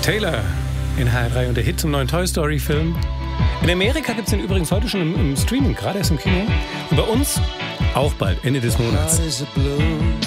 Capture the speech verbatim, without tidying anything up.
Taylor in H R drei und der Hit zum neuen Toy Story Film. In Amerika gibt es den übrigens heute schon im, im Streaming, gerade erst im Kino. Und bei uns auch bald, Ende des Monats.